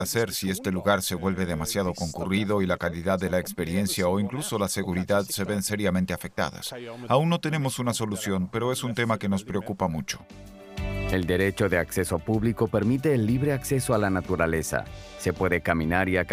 hacer si este lugar se vuelve demasiado concurrido y la calidad de la experiencia o incluso la seguridad se ven seriamente afectadas. Aún no tenemos una solución, pero es un tema que nos preocupa mucho. El derecho de acceso público permite el libre acceso a la naturaleza. Se puede caminar y acampar